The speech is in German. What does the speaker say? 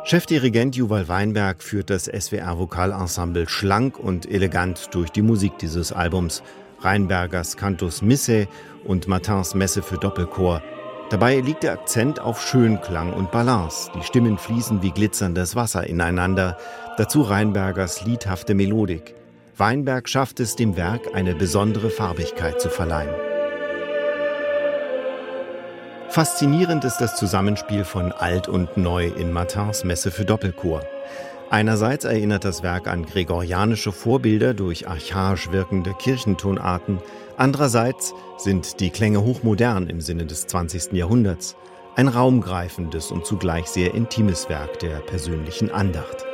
Chefdirigent Juval Weinberg führt das SWR-Vokalensemble schlank und elegant durch die Musik dieses Albums. Rheinbergers Cantus Missae und Martins Messe für Doppelchor. Dabei liegt der Akzent auf Schönklang und Balance. Die Stimmen fließen wie glitzerndes Wasser ineinander. Dazu Rheinbergers liedhafte Melodik. Weinberg schafft es, dem Werk eine besondere Farbigkeit zu verleihen. Faszinierend ist das Zusammenspiel von Alt und Neu in Martins Messe für Doppelchor. Einerseits erinnert das Werk an gregorianische Vorbilder durch archaisch wirkende Kirchentonarten. Andererseits sind die Klänge hochmodern im Sinne des 20. Jahrhunderts. Ein raumgreifendes und zugleich sehr intimes Werk der persönlichen Andacht.